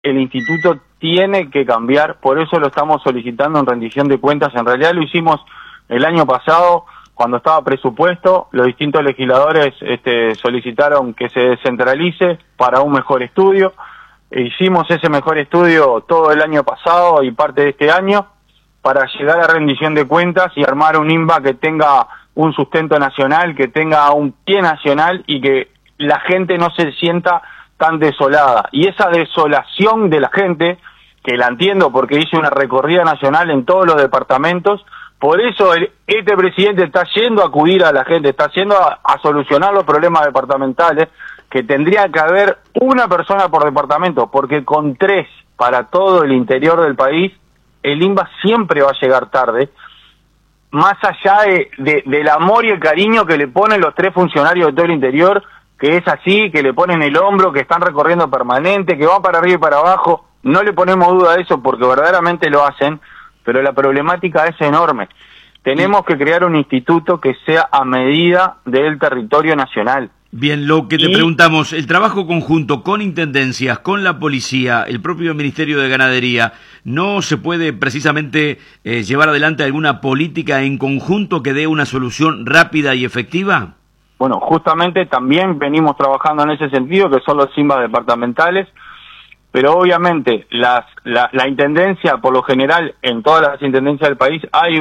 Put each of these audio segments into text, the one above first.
el instituto tiene que cambiar, por eso lo estamos solicitando en rendición de cuentas. En realidad lo hicimos el año pasado, cuando estaba presupuesto, los distintos legisladores solicitaron que se descentralice para un mejor estudio. Hicimos ese mejor estudio todo el año pasado y parte de este año para llegar a rendición de cuentas y armar un INBA que tenga un sustento nacional, que tenga un pie nacional y que la gente no se sienta tan desolada. Y esa desolación de la gente, que la entiendo porque hice una recorrida nacional en todos los departamentos, por eso este presidente está yendo a acudir a la gente, está yendo a solucionar los problemas departamentales, que tendría que haber una persona por departamento, porque con 3 para todo el interior del país, el INBA siempre va a llegar tarde, más allá del amor y el cariño que le ponen los 3 funcionarios de todo el interior, que es así, que le ponen el hombro, que están recorriendo permanente, que van para arriba y para abajo, no le ponemos duda de eso porque verdaderamente lo hacen, pero la problemática es enorme. Tenemos que crear un instituto que sea a medida del territorio nacional. Bien, lo que te preguntamos, el trabajo conjunto con intendencias, con la policía, el propio Ministerio de Ganadería, ¿no se puede precisamente llevar adelante alguna política en conjunto que dé una solución rápida y efectiva? Bueno, justamente también venimos trabajando en ese sentido, que son los INBA departamentales, pero obviamente la intendencia, por lo general, en todas las intendencias del país, hay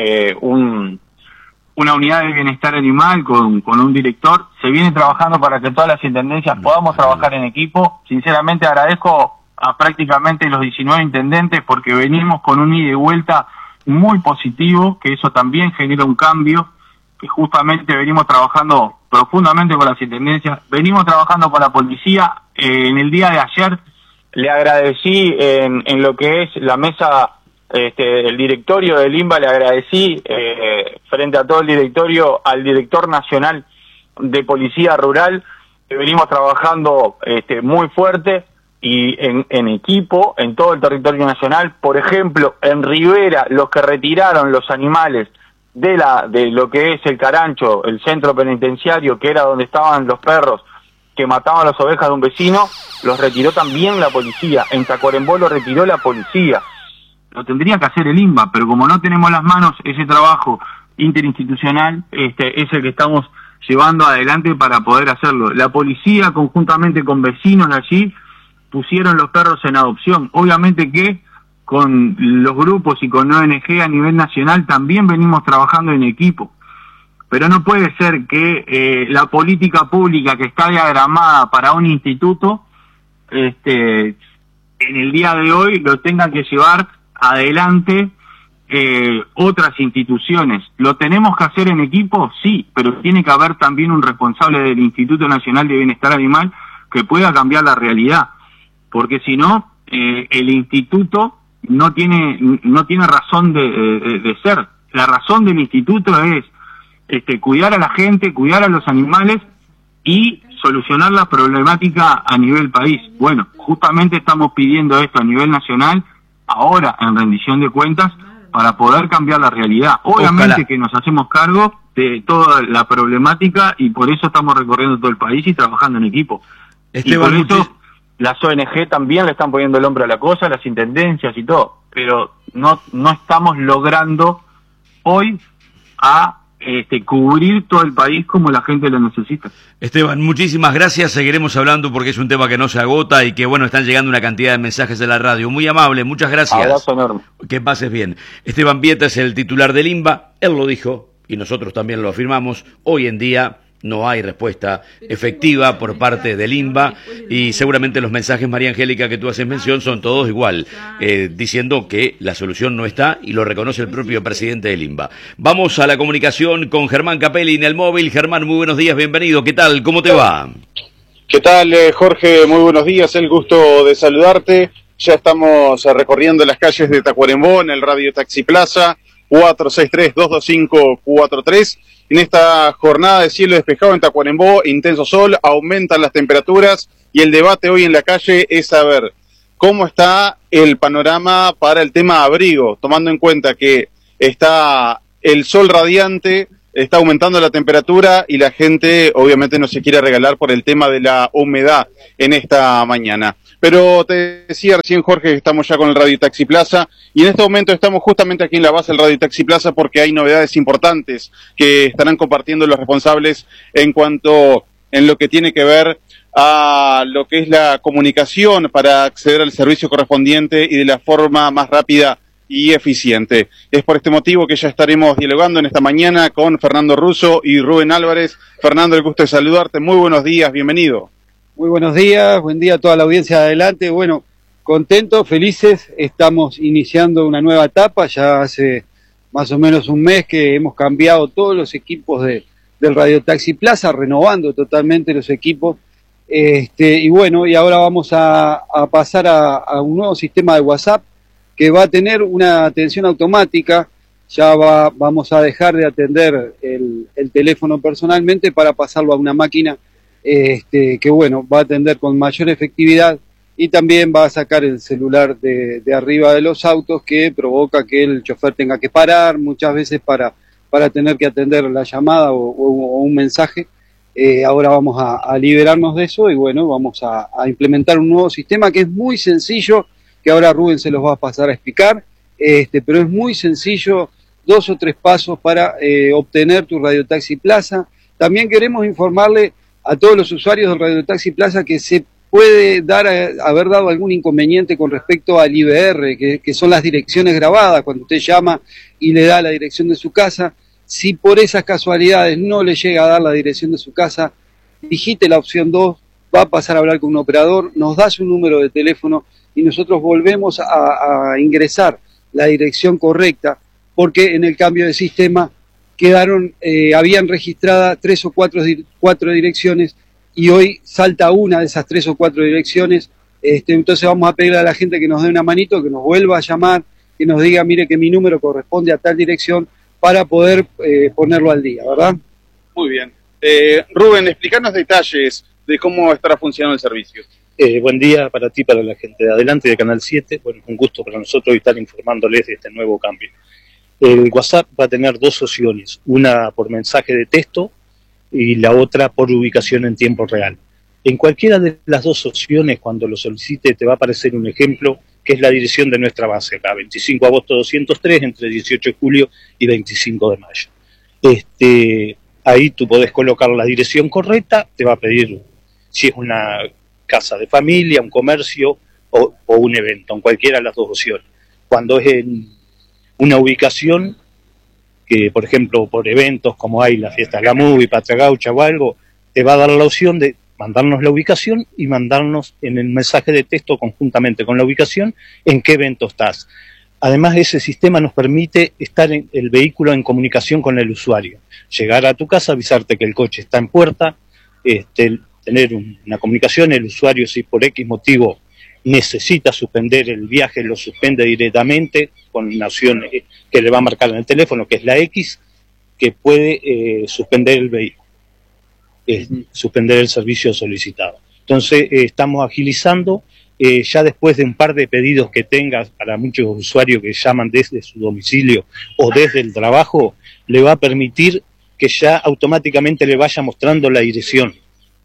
una unidad de bienestar animal con un director. Se viene trabajando para que todas las intendencias podamos trabajar en equipo. Sinceramente agradezco a prácticamente los 19 intendentes porque venimos con un ida y vuelta muy positivo, que eso también genera un cambio, que justamente venimos trabajando profundamente con las intendencias, venimos trabajando con la policía. En el día de ayer le agradecí en lo que es la mesa, el directorio del INBA, le agradecí frente a todo el directorio al director nacional de Policía Rural, que venimos trabajando muy fuerte y en equipo en todo el territorio nacional. Por ejemplo, en Rivera, los que retiraron los animales de lo que es el Carancho, el centro penitenciario, que era donde estaban los perros que mataban las ovejas de un vecino, los retiró también la policía. En Tacuarembó lo retiró la policía. Lo tendría que hacer el INBA, pero como no tenemos las manos, ese trabajo interinstitucional es el que estamos llevando adelante para poder hacerlo. La policía, conjuntamente con vecinos de allí, pusieron los perros en adopción. Obviamente que con los grupos y con ONG a nivel nacional también venimos trabajando en equipo. Pero no puede ser que la política pública que está diagramada para un instituto, en el día de hoy lo tenga que llevar adelante otras instituciones. ¿Lo tenemos que hacer en equipo? Sí, pero tiene que haber también un responsable del Instituto Nacional de Bienestar Animal que pueda cambiar la realidad, porque si no, el instituto no tiene razón de ser. La razón del instituto es cuidar a la gente, cuidar a los animales y solucionar la problemática a nivel país. Bueno, justamente estamos pidiendo esto a nivel nacional, ahora en rendición de cuentas, para poder cambiar la realidad. Obviamente Ojalá. Que nos hacemos cargo de toda la problemática y por eso estamos recorriendo todo el país y trabajando en equipo. Y por eso las ONG también le están poniendo el hombro a la cosa, las intendencias y todo, pero no estamos logrando hoy cubrir todo el país como la gente lo necesita. Esteban, muchísimas gracias, seguiremos hablando porque es un tema que no se agota y que bueno, están llegando una cantidad de mensajes de la radio. Muy amable, muchas gracias. Abrazo enorme. Que pases bien. Esteban Vieta es el titular del INBA, él lo dijo y nosotros también lo afirmamos, hoy en día no hay respuesta efectiva por parte del INBA y seguramente los mensajes, María Angélica, que tú haces mención son todos igual, diciendo que la solución no está y lo reconoce el propio presidente del INBA. Vamos a la comunicación con Germán Capelli en el móvil. Germán, muy buenos días, bienvenido. ¿Qué tal? ¿Cómo te va? ¿Qué tal, Jorge? Muy buenos días, el gusto de saludarte. Ya estamos recorriendo las calles de Tacuarembó en el Radio Taxi Plaza, 463-225-43. En esta jornada de cielo despejado en Tacuarembó, intenso sol, aumentan las temperaturas y el debate hoy en la calle es saber cómo está el panorama para el tema abrigo, tomando en cuenta que está el sol radiante, está aumentando la temperatura y la gente obviamente no se quiere regalar por el tema de la humedad en esta mañana. Pero te decía recién, Jorge, que estamos ya con el Radio Taxi Plaza y en este momento estamos justamente aquí en la base del Radio Taxi Plaza porque hay novedades importantes que estarán compartiendo los responsables en lo que tiene que ver a lo que es la comunicación para acceder al servicio correspondiente y de la forma más rápida y eficiente. Es por este motivo que ya estaremos dialogando en esta mañana con Fernando Russo y Rubén Álvarez. Fernando, el gusto de saludarte. Muy buenos días, bienvenido. Muy buenos días, buen día a toda la audiencia de adelante. Bueno, contentos, felices, estamos iniciando una nueva etapa. Ya hace más o menos un mes que hemos cambiado todos los equipos del Radio Taxi Plaza, renovando totalmente los equipos. Y bueno, y ahora vamos a pasar a un nuevo sistema de WhatsApp que va a tener una atención automática. Ya vamos a dejar de atender el teléfono personalmente para pasarlo a una máquina que bueno, va a atender con mayor efectividad y también va a sacar el celular de arriba de los autos, que provoca que el chofer tenga que parar muchas veces para tener que atender la llamada o un mensaje. Ahora vamos a liberarnos de eso y bueno, vamos a implementar un nuevo sistema que es muy sencillo, que ahora Rubén se los va a pasar a explicar, pero es muy sencillo, 2 o 3 pasos para obtener tu Radio Taxi Plaza. También queremos informarle a todos los usuarios del Radio Taxi Plaza que se puede haber dado algún inconveniente con respecto al IBR, que son las direcciones grabadas, cuando usted llama y le da la dirección de su casa. Si por esas casualidades no le llega a dar la dirección de su casa, digite la opción 2, va a pasar a hablar con un operador, nos da su número de teléfono y nosotros volvemos a ingresar la dirección correcta, porque en el cambio de sistema habían registradas 3 o 4 direcciones y hoy salta una de esas 3 o 4 direcciones. Entonces vamos a pedirle a la gente que nos dé una manito, que nos vuelva a llamar, que nos diga, mire que mi número corresponde a tal dirección, para poder ponerlo al día, ¿verdad? Muy bien. Rubén, explícanos detalles de cómo estará funcionando el servicio. Buen día para ti, para la gente de Adelante de Canal 7. Bueno, es un gusto para nosotros estar informándoles de este nuevo cambio. El WhatsApp va a tener 2 opciones, una por mensaje de texto y la otra por ubicación en tiempo real. En cualquiera de las 2 opciones, cuando lo solicite, te va a aparecer un ejemplo que es la dirección de nuestra base, acá, 25 Agosto 203, entre 18 de julio y 25 de mayo. Ahí tú podés colocar la dirección correcta, te va a pedir si es una casa de familia, un comercio o un evento, en cualquiera de las 2 opciones. Cuando es en una ubicación, que por ejemplo por eventos como hay la fiesta de la movie, Patria Gaucha o algo, te va a dar la opción de mandarnos la ubicación y mandarnos en el mensaje de texto conjuntamente con la ubicación en qué evento estás. Además, ese sistema nos permite estar en el vehículo en comunicación con el usuario. Llegar a tu casa, avisarte que el coche está en puerta, tener una comunicación, el usuario si por X motivo necesita suspender el viaje, lo suspende directamente con una opción que le va a marcar en el teléfono, que es la X, que puede suspender el vehículo. Suspender el servicio solicitado. Entonces estamos agilizando, ya después de un par de pedidos que tengas para muchos usuarios que llaman desde su domicilio o desde el trabajo, le va a permitir que ya automáticamente le vaya mostrando la dirección.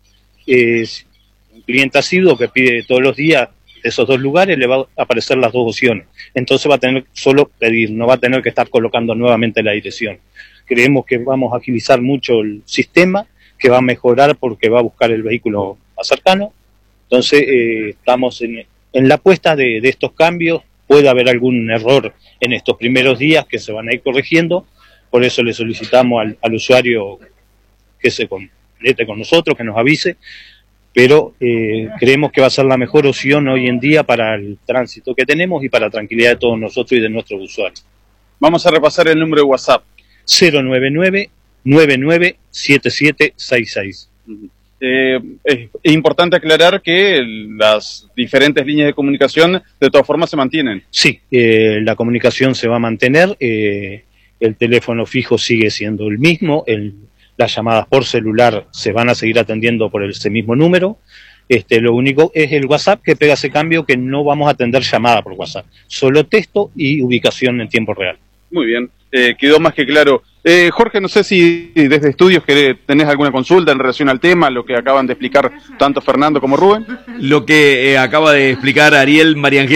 Un cliente asiduo que pide todos los días de esos 2 lugares, le va a aparecer las 2 opciones. Entonces va a tener solo pedir, no va a tener que estar colocando nuevamente la dirección. Creemos que vamos a agilizar mucho el sistema, que va a mejorar porque va a buscar el vehículo más cercano. Entonces estamos en la apuesta de estos cambios. Puede haber algún error en estos primeros días que se van a ir corrigiendo, por eso le solicitamos al usuario que se conecte con nosotros, que nos avise, pero creemos que va a ser la mejor opción hoy en día para el tránsito que tenemos y para la tranquilidad de todos nosotros y de nuestros usuarios. Vamos a repasar el número de WhatsApp. 099-997766. Es importante aclarar que las diferentes líneas de comunicación de todas formas se mantienen. Sí, la comunicación se va a mantener, el teléfono fijo sigue siendo el mismo, las llamadas por celular se van a seguir atendiendo por ese mismo número. Lo único es el WhatsApp que pega ese cambio, que no vamos a atender llamada por WhatsApp, solo texto y ubicación en tiempo real. Muy bien, quedó más que claro. Jorge, no sé si desde estudios tenés alguna consulta en relación al tema, lo que acaban de explicar tanto Fernando como Rubén. Lo que acaba de explicar Ariel, María Ángel